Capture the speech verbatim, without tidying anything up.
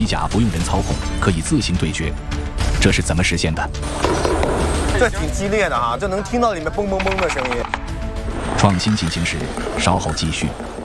机甲不用人操控，可以自行对决，这是怎么实现的？ 这挺激烈的哈，这能听到里面嘣嘣嘣的声音。 创新进行时，稍后继续。